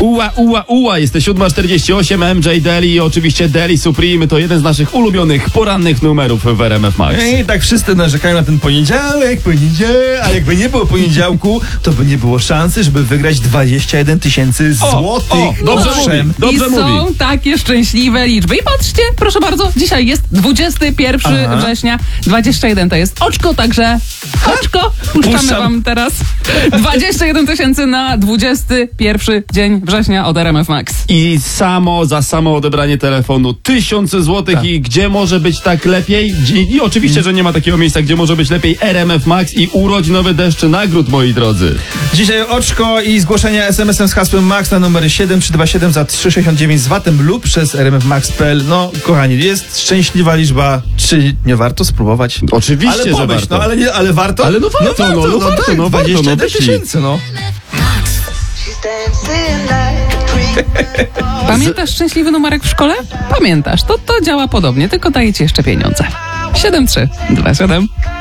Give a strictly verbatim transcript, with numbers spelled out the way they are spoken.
Uła, uła, uła, jest siódma czterdzieści osiem, M J Daily i oczywiście Daily Supreme to jeden z naszych ulubionych porannych numerów w R M F Max. I tak wszyscy narzekają na ten poniedziałek, poniedziałek, a jakby nie było poniedziałku, to by nie było szansy, żeby wygrać dwadzieścia jeden tysięcy złotych. o, dobrze Owszem. mówi. Dobrze I mówi. są takie szczęśliwe liczby. I patrzcie, proszę bardzo, dzisiaj jest dwudziestego pierwszego Aha. września, dwadzieścia jeden to jest oczko, także oczko, puszczamy Puszczam. wam teraz dwadzieścia jeden tysięcy na dwudziesty pierwszy dzień września od R M F Max. I samo za samo odebranie telefonu tysiące złotych Tak. i gdzie może być tak lepiej? I, i oczywiście, że nie ma takiego miejsca, gdzie może być lepiej. R M F Max i urodzinowy deszcz nagród, moi drodzy. Dzisiaj oczko i zgłoszenia es em esem z hasłem Max na numer siedem trzy dwa siedem za trzy sześćdziesiąt dziewięć z vatem lub przez r m f max kropka p l. No, kochani, jest szczęśliwa liczba. Czy nie warto spróbować? Oczywiście, ale że pomyśl, warto. no ale, nie, ale warto? Ale no warto, no, no warto, tak, no warto, dwadzieścia jeden no wyślij. tysięcy, no. Pamiętasz szczęśliwy numerek w szkole? Pamiętasz, to to działa podobnie, tylko daje ci jeszcze pieniądze. siedem trzy dwa siedem